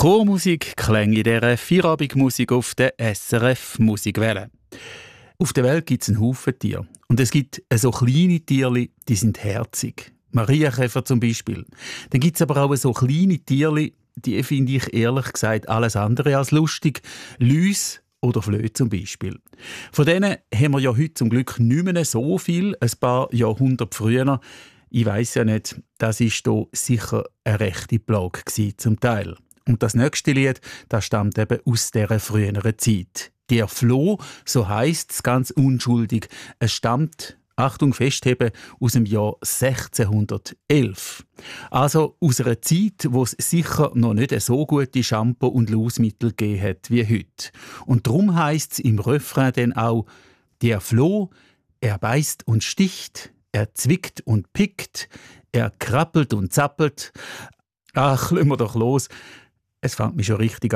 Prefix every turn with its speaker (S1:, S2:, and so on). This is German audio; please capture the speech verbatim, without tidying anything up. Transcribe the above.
S1: Chormusik klang in dieser Feierabendmusik auf der S R F Musikwelle. Auf der Welt gibt es einen Haufen Tiere. Und es gibt so kleine Tierli, die sind herzig. Marienkäfer zum Beispiel. Dann gibt es aber auch so kleine Tierli, die finde ich ehrlich gesagt alles andere als lustig. Läuse oder Flöhe zum Beispiel. Von denen haben wir ja heute zum Glück nicht mehr so viel, ein paar Jahrhunderte früher. Ich weiss ja nicht, das war hier sicher eine rechte Plage gewesen, zum Teil. Und das nächste Lied, das stammt eben aus dieser früheren Zeit. Der Floh, so heisst es ganz unschuldig. Es stammt, Achtung festheben, aus dem Jahr sechzehnhundertelf. Also aus einer Zeit, wo es sicher noch nicht so gute Shampoo- und Lausmittel gegeben hat wie heute. Und darum heisst es im Refrain dann auch: Der Floh, er beißt und sticht, er zwickt und pickt, er krabbelt und zappelt. Ach, lassen wir doch los. Es fängt mich schon richtig